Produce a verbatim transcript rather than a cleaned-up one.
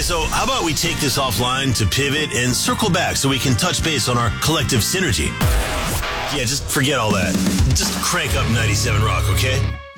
so how about we take this offline to pivot and circle back so we can touch base on our collective synergy? Yeah, just forget all that. Just crank up ninety-seven Rock, okay?